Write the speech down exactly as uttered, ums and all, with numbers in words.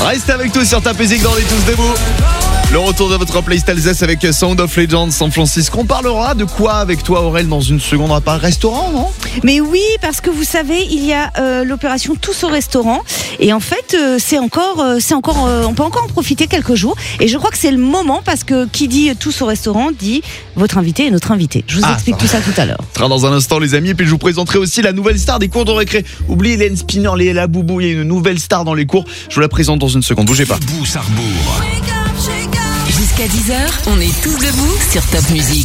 Restez avec tous sur Top Music dans les Tous Debout. Le retour de votre playlist Alsace avec Sound of Legends San Francisco. On parlera de quoi avec toi, Aurel, dans une seconde? On va pas restaurant, non? Mais oui, parce que vous savez, il y a euh, l'opération Tous au restaurant. Et en fait, euh, c'est encore, euh, c'est encore, euh, on peut encore en profiter quelques jours. Et je crois que c'est le moment, parce que qui dit Tous au restaurant dit votre invité et notre invité. Je vous Ah, explique ça tout ça tout à l'heure. Ce sera dans un instant, les amis. Et puis je vous présenterai aussi la nouvelle star des cours de récré. Oubliez Hélène Spinner, Léla Boubou. Il y a une nouvelle star dans les cours. Je vous la présente dans une seconde. Bougez pas. Debout, Sarrebourg. Jusqu'à dix heures, on est tous debout sur Top Music.